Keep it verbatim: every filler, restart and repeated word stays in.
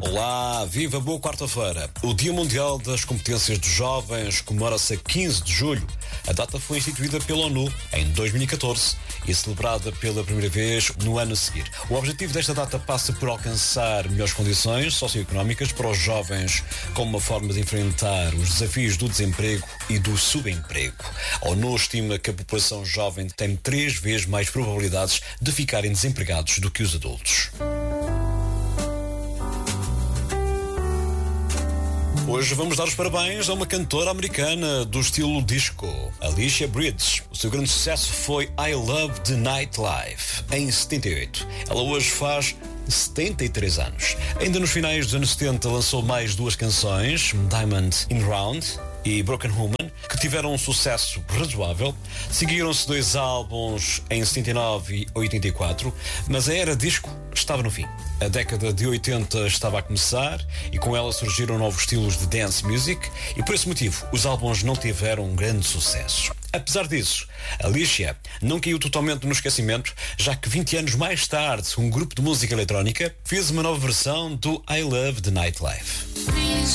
Olá, viva boa quarta-feira. O Dia Mundial das Competências dos Jovens comemora-se a quinze de julho. A data foi instituída pela ONU em dois mil e catorze e celebrada pela primeira vez no ano a seguir. O objetivo desta data passa por alcançar melhores condições socioeconómicas para os jovens como uma forma de enfrentar os desafios do desemprego e do subemprego. A ONU estima que a população jovem tem três vezes mais probabilidades de ficarem desempregados do que os adultos. Hoje vamos dar os parabéns a uma cantora americana do estilo disco, Alicia Bridges. O seu grande sucesso foi I Love the Nightlife, em setenta e oito. Ela hoje faz setenta e três anos. Ainda nos finais dos anos setenta lançou mais duas canções, Diamond in Round e Broken Woman, que tiveram um sucesso razoável. Seguiram-se dois álbuns em setenta e nove e oitenta e quatro, mas a era disco estava no fim. A década de oitenta estava a começar e com ela surgiram novos estilos de dance music e por esse motivo os álbuns não tiveram um grande sucesso. Apesar disso, Alicia não caiu totalmente no esquecimento, já que vinte anos mais tarde um grupo de música eletrónica fez uma nova versão do I Love the Nightlife.